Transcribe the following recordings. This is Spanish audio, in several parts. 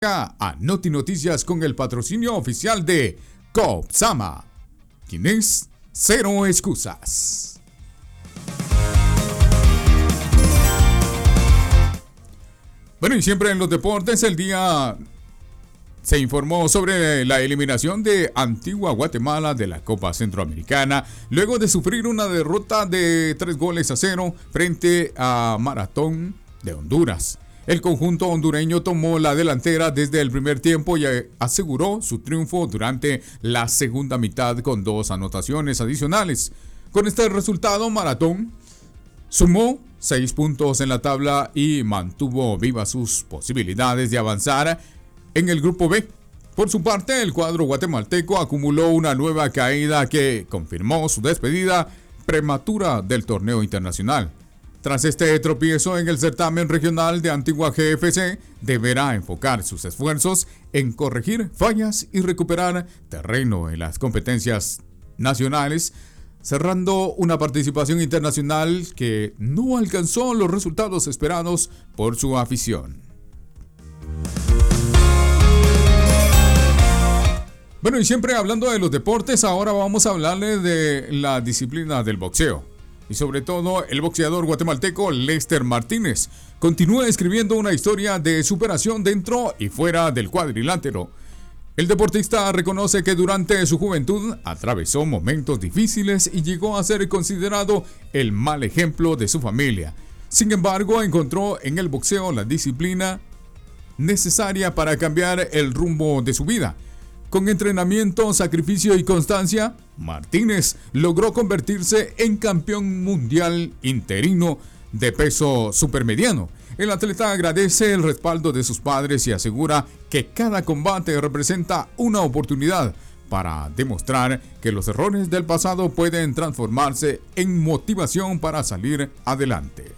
A Noti Noticias con el patrocinio oficial de Copsama. ¿Quién es? Cero excusas. Bueno, y siempre en los deportes, el día se informó sobre la eliminación de Antigua Guatemala de la Copa Centroamericana, luego de sufrir una derrota de 3-0 frente a Maratón de Honduras. El conjunto hondureño tomó la delantera desde el primer tiempo y aseguró su triunfo durante la segunda mitad con 2 anotaciones adicionales. Con este resultado, Maratón sumó 6 puntos en la tabla y mantuvo vivas sus posibilidades de avanzar en el grupo B. Por su parte, el cuadro guatemalteco acumuló una nueva caída que confirmó su despedida prematura del torneo internacional. Tras este tropiezo en el certamen regional de Antigua GFC, deberá enfocar sus esfuerzos en corregir fallas y recuperar terreno en las competencias nacionales, cerrando una participación internacional que no alcanzó los resultados esperados por su afición. Bueno, y siempre hablando de los deportes, ahora vamos a hablarles de la disciplina del boxeo. Y sobre todo, el boxeador guatemalteco Lester Martínez continúa escribiendo una historia de superación dentro y fuera del cuadrilátero. El deportista reconoce que durante su juventud atravesó momentos difíciles y llegó a ser considerado el mal ejemplo de su familia. Sin embargo, encontró en el boxeo la disciplina necesaria para cambiar el rumbo de su vida. Con entrenamiento, sacrificio y constancia, Martínez logró convertirse en campeón mundial interino de peso supermediano. El atleta agradece el respaldo de sus padres y asegura que cada combate representa una oportunidad para demostrar que los errores del pasado pueden transformarse en motivación para salir adelante.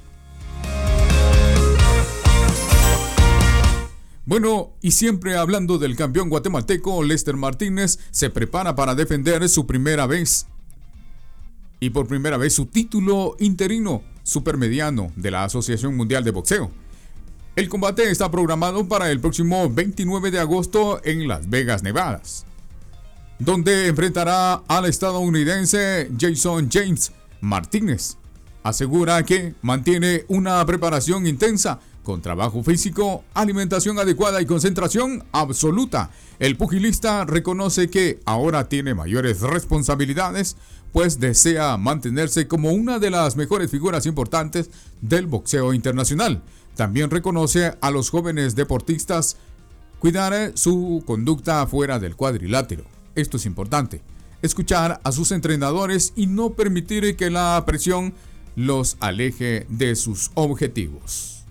Bueno, y siempre hablando del campeón guatemalteco, Lester Martínez se prepara para defender su primera vez y por primera vez su título interino supermediano de la Asociación Mundial de Boxeo. El combate está programado para el próximo 29 de agosto en Las Vegas, Nevada, donde enfrentará al estadounidense Jason James. Martínez asegura que mantiene una preparación intensa con trabajo físico, alimentación adecuada y concentración absoluta. El pugilista reconoce que ahora tiene mayores responsabilidades, pues desea mantenerse como una de las mejores figuras importantes del boxeo internacional. También reconoce a los jóvenes deportistas cuidar su conducta fuera del cuadrilátero. Esto es importante. Escuchar a sus entrenadores y no permitir que la presión los aleje de sus objetivos.